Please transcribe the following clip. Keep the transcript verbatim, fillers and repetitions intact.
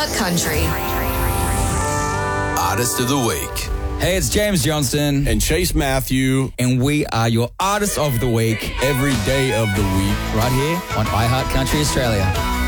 iHeart Country. Artist of the Week. Hey, it's James Johnston. And Chase Matthew. And we are your Artist of the Week every day of the week. right here on iHeart Country Australia.